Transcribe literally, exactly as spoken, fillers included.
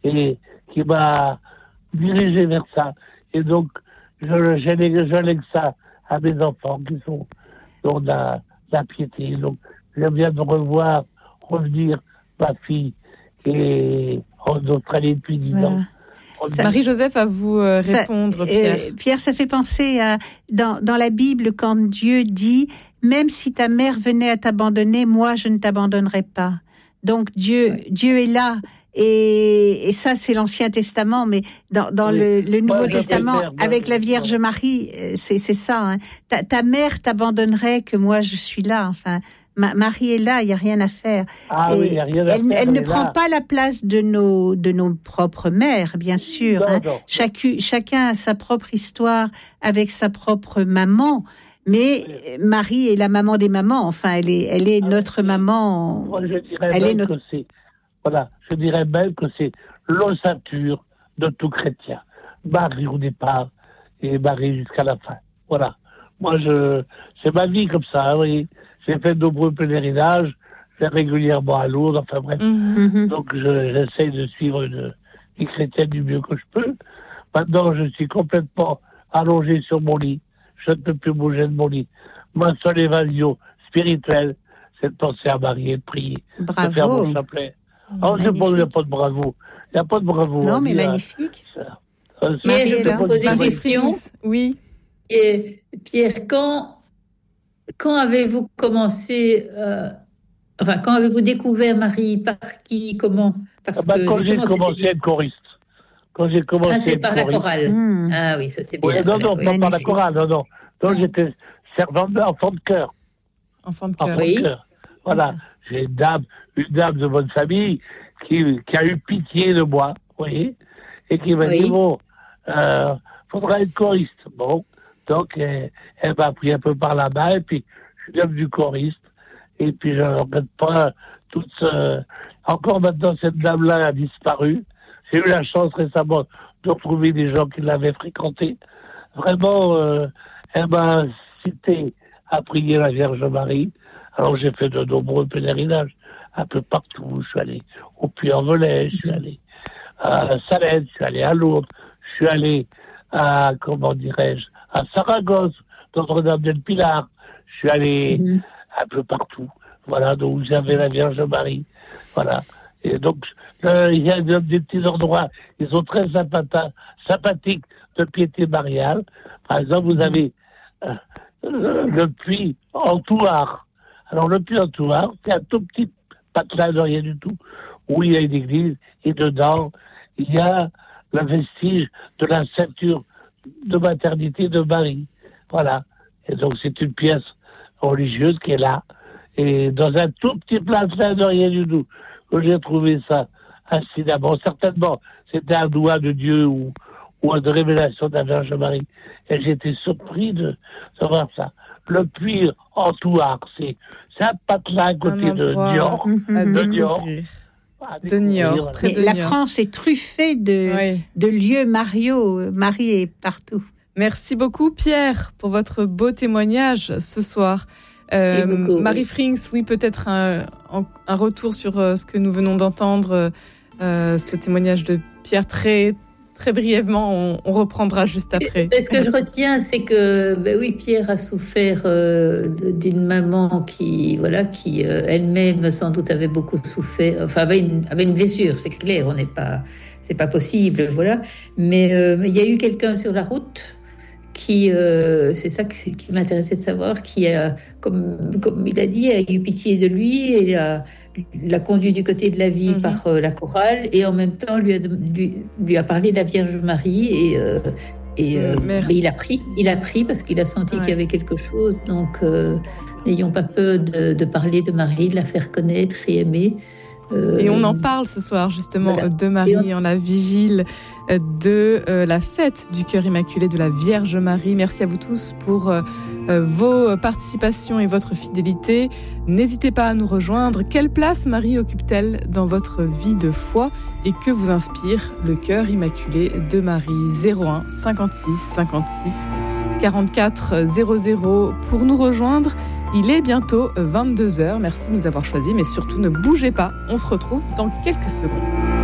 et qui m'a dirigé vers ça. Et donc, je, je, lègue, je lègue ça à mes enfants qui sont dans la, la piété. Donc, j'aime bien de revoir, revenir ma fille qui est en Australie depuis dix voilà. ans. Ça, Marie-Joseph, à vous euh, répondre, ça, Pierre. Euh, Pierre, ça fait penser à, dans, dans la Bible, quand Dieu dit « Même si ta mère venait à t'abandonner, moi, je ne t'abandonnerai pas ». Donc, Dieu, oui. Dieu est là. Et, et ça, c'est l'Ancien Testament, mais dans, dans oui. le, le Nouveau ouais, Testament, père, avec la Vierge Marie, c'est, c'est ça. Hein. Ta, ta mère t'abandonnerait que moi, je suis là. Enfin, Ma, Marie est là, il n'y a rien à faire. Ah et oui, il n'y a rien à elle, faire. Elle, elle ne là. prend pas la place de nos, de nos propres mères, bien sûr. Non, hein. non. Chacu, chacun a sa propre histoire avec sa propre maman. Mais oui. Marie est la maman des mamans. Enfin, elle est, elle est ah, notre oui. maman. Moi, je dirais elle même est notre... que c'est, voilà, je dirais même que c'est l'ossature de tout chrétien. Marie au départ et Marie jusqu'à la fin. Voilà. Moi, je, c'est ma vie comme ça, oui. J'ai fait de nombreux pèlerinages, je vais régulièrement à Lourdes, enfin bref. Mm-hmm. Donc, je, j'essaie de suivre une vie chrétienne du mieux que je peux. Maintenant, je suis complètement allongé sur mon lit. Je ne peux plus bouger de mon lit. Ma seule évasion spirituelle, c'est de penser à Marie et de prier. Bravo. De faire mon chapelet. Oh, il n'y a pas de bravo. Il n'y a pas de bravo. Non, mais magnifique. Euh, mais je peux poser une question. Oui. Et Pierre, quand... Quand avez-vous commencé, euh, enfin, quand avez-vous découvert Marie? Par qui? Comment? Parce ah bah, que, quand j'ai commencé à être choriste. Quand j'ai commencé ah, c'est à être par choriste. la chorale. Mmh. Ah oui, ça c'est bien. Oui, non, non, pas par la chorale, non, non. Donc, j'étais servant d'enfant de chœur. Enfant de cœur. Oui. Voilà. J'ai une dame, une dame de bonne famille qui, qui a eu pitié de moi, vous voyez, et qui m'a oui. dit, bon, euh, faudra être choriste. Bon. Donc, elle, elle m'a pris un peu par la main, et puis je suis devenu choriste. Et puis, je ne regrette pas toute ce... Encore maintenant, cette dame-là a disparu. J'ai eu la chance récemment de retrouver des gens qui l'avaient fréquentée. Vraiment, euh, elle m'a incité à prier la Vierge Marie. Alors, j'ai fait de nombreux pèlerinages, un peu partout. Je suis allé au Puy-en-Velay, je suis allé à Salène, je suis allé à Lourdes, je suis allé à, comment dirais-je, à Saragosse, Notre-Dame-del-Pilar. Je suis allé mmh. un peu partout. Voilà, donc j'avais la Vierge Marie. Voilà. Et donc, euh, il y a des petits endroits, ils sont très sympathiques, sympathiques de piété mariale. Par exemple, vous avez euh, le puits en Thouars. Alors, le puits en Thouars, c'est un tout petit patelin de rien du tout, où il y a une église, et dedans, il y a le vestige de la ceinture de maternité de Marie. Voilà. Et donc, c'est une pièce religieuse qui est là. Et dans un tout petit patelin de rien du tout, que j'ai trouvé ça incidemment. Certainement, c'était un doigt de Dieu ou, ou une révélation de la Vierge Marie. Et j'étais surpris de, de voir ça. Le puits en Thouars, c'est, c'est un patelin à côté de Niort. Mm-hmm. De Niort. De Niort, près de La Niort. France est truffée de, oui. de lieux mariaux. Marie est partout. Merci beaucoup, Pierre, pour votre beau témoignage ce soir. Euh, beaucoup, Marie oui. Frings, oui, peut-être un, un retour sur euh, ce que nous venons d'entendre, euh, ce témoignage de Pierre, très, très brièvement, on, on reprendra juste après. Et, ce que je retiens, c'est que, ben oui, Pierre a souffert euh, d'une maman qui, voilà, qui euh, elle-même, sans doute, avait beaucoup souffert, enfin, avait une, avait une blessure, c'est clair, on n'est pas, c'est pas possible, voilà. Mais euh, il y a eu quelqu'un sur la route qui, euh, c'est ça qui, qui m'intéressait de savoir, qui a, comme, comme il a dit, a eu pitié de lui et l'a, l'a conduit du côté de la vie mm-hmm. par euh, la chorale, et en même temps lui a, lui, lui a parlé de la Vierge Marie, et, euh, et euh, mais il a pris, il a pris parce qu'il a senti ouais. qu'il y avait quelque chose. Donc euh, n'ayons pas peur de, de parler de Marie, de la faire connaître et aimer. Euh, et on en parle ce soir justement voilà. de Marie on... en la vigile de euh, la fête du cœur immaculé de la Vierge Marie. Merci à vous tous pour euh, vos participations et votre fidélité. N'hésitez pas à nous rejoindre. Quelle place Marie occupe-t-elle dans votre vie de foi et que vous inspire le cœur immaculé de Marie? Zéro un cinquante-six cinquante-six quarante-quatre zéro zéro pour nous rejoindre. Il est bientôt vingt-deux heures. Merci de nous avoir choisis, mais surtout ne bougez pas. On se retrouve dans quelques secondes.